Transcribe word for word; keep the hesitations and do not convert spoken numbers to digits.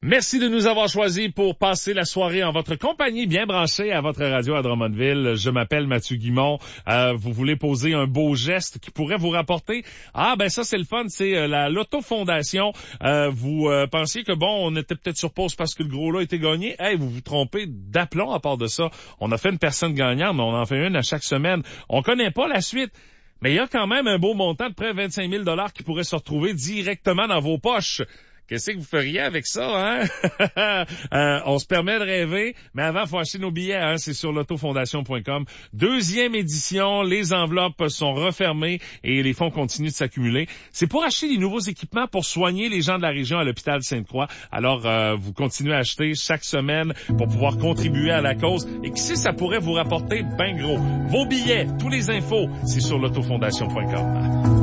Merci de nous avoir choisis pour passer la soirée en votre compagnie, bien branchée à votre radio à Drummondville. Je m'appelle Mathieu Guimond. Euh, vous voulez poser un beau geste qui pourrait vous rapporter? Ah, ben ça, c'est le fun, c'est euh, la Loto Fondation. Euh, vous euh, pensiez que, bon, on était peut-être sur pause parce que le gros lot était gagné. Hey, vous vous trompez d'aplomb à part de ça. On a fait une personne gagnante, mais on en fait une à chaque semaine. On connaît pas la suite. Mais il y a quand même un beau montant de près de vingt-cinq mille dollars qui pourrait se retrouver directement dans vos poches. Qu'est-ce que vous feriez avec ça, hein? euh, on se permet de rêver, mais avant, il faut acheter nos billets, hein? C'est sur l'autofondation point com. Deuxième édition, les enveloppes sont refermées et les fonds continuent de s'accumuler. C'est pour acheter des nouveaux équipements pour soigner les gens de la région à l'hôpital Sainte-Croix. Alors, euh, vous continuez à acheter chaque semaine pour pouvoir contribuer à la cause. Et qui sait, ça pourrait vous rapporter ben gros. Vos billets, tous les infos, c'est sur l'autofondation point com.